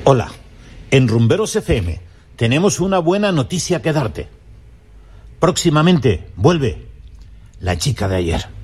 Hola, en Rumberos FM tenemos una buena noticia que darte. Próximamente vuelve la chica de ayer.